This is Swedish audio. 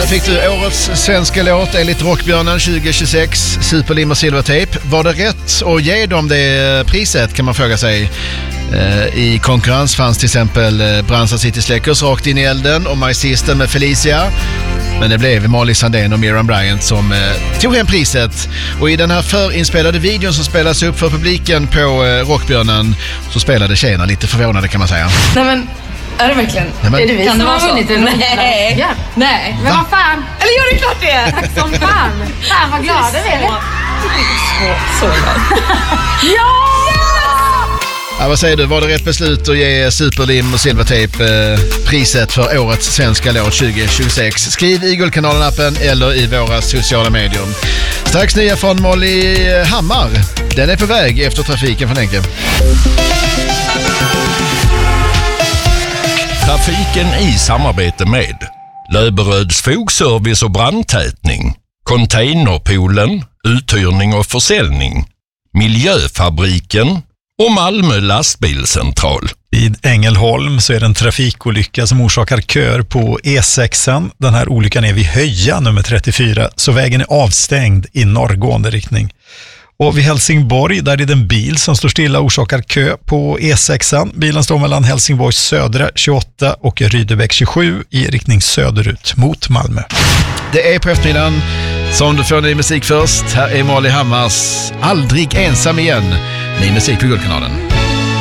fick du årets svenska låt enligt Rockbjörnen 2026, Superlim och Silvertape. Var det rätt att ge dem det priset, kan man fråga sig? I konkurrens fanns till exempel Brandsta City Släckers Rakt in i elden och My Sister med Felicia. Men det blev Molly Sandén och Miriam Bryant som tog hem priset. Och i den här förinspelade videon som spelas upp för publiken på Rockbjörnen så spelade tjejerna lite förvånade, kan man säga. Nej men, är det verkligen? Nej, men, är det vi kan som det vara har så? vunnit? Nej. Ja. Nej. Men vad fan? Eller gör det klart det? Tack som fan. Fan vad glada vi är. Så glad. Ja! Ja, vad säger du? Var det rätt beslut att ge Superlim och Silvertape priset för årets svenska låt 2026? Skriv i Guldkanalen-appen eller i våra sociala medier. Strax nya från Molly Hammar. Den är på väg efter trafiken från Enke. Trafiken i samarbete med Löberöds fogservice och brandtätning, Containerpoolen, uthyrning och försäljning, Miljöfabriken och Malmö lastbilscentral. I Ängelholm så är det en trafikolycka som orsakar köer på E6. Den här olyckan är vid Höja nummer 34, så vägen är avstängd i norrgående riktning. Och vid Helsingborg, där är det en bil som står stilla och orsakar kö på E6. Bilen står mellan Helsingborgs södra 28 och Rydebäck 27 i riktning söderut mot Malmö. Det är på eftermiddagen som du får ny musik först. Här är Molly Hammars Aldrig ensam igen. Ny musik på Guldkanalen.